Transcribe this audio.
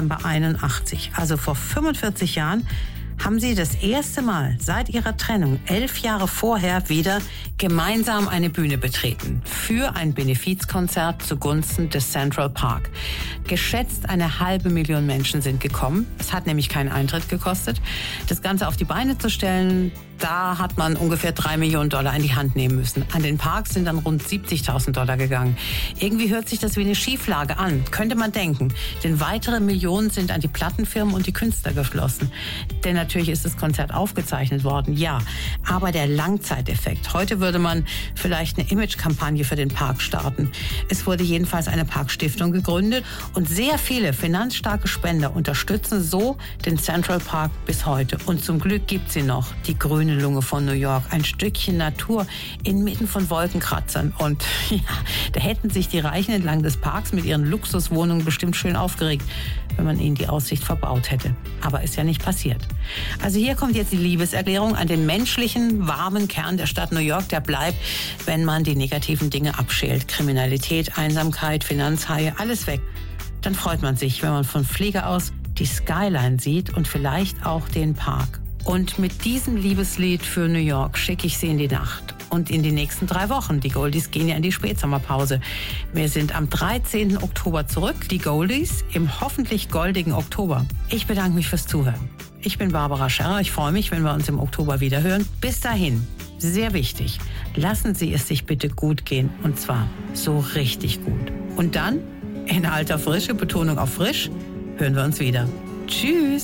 Dezember 81. Also vor 45 Jahren haben sie das erste Mal seit ihrer Trennung 11 Jahre vorher wieder gemeinsam eine Bühne betreten für ein Benefizkonzert zugunsten des Central Park. Geschätzt 500.000 Menschen sind gekommen. Es hat nämlich keinen Eintritt gekostet. Das Ganze auf die Beine zu stellen, da hat man ungefähr $3 Millionen in die Hand nehmen müssen. An den Parks sind dann rund $70.000 gegangen. Irgendwie hört sich das wie eine Schieflage an, könnte man denken. Denn weitere Millionen sind an die Plattenfirmen und die Künstler geflossen. Denn natürlich ist das Konzert aufgezeichnet worden, ja. Aber der Langzeiteffekt. Heute würde man vielleicht eine Imagekampagne für den Park starten. Es wurde jedenfalls eine Parkstiftung gegründet und sehr viele finanzstarke Spender unterstützen so den Central Park bis heute. Und zum Glück gibt sie noch, die grüne Lunge von New York. Ein Stückchen Natur inmitten von Wolkenkratzern. Und ja, da hätten sich die Reichen entlang des Parks mit ihren Luxuswohnungen bestimmt schön aufgeregt, wenn man ihnen die Aussicht verbaut hätte. Aber ist ja nicht passiert. Also hier kommt jetzt die Liebeserklärung an den menschlichen, warmen Kern der Stadt New York. Der bleibt, wenn man die negativen Dinge abschält. Kriminalität, Einsamkeit, Finanzhaie, alles weg. Dann freut man sich, wenn man von Flieger aus die Skyline sieht und vielleicht auch den Park. Und mit diesem Liebeslied für New York schicke ich Sie in die Nacht und in die nächsten 3 Wochen. Die Goldies gehen ja in die Spätsommerpause. Wir sind am 13. Oktober zurück. Die Goldies im hoffentlich goldigen Oktober. Ich bedanke mich fürs Zuhören. Ich bin Barbara Scherrer. Ich freue mich, wenn wir uns im Oktober wiederhören. Bis dahin, sehr wichtig, lassen Sie es sich bitte gut gehen. Und zwar so richtig gut. Und dann, in alter Frische, Betonung auf frisch, hören wir uns wieder. Tschüss.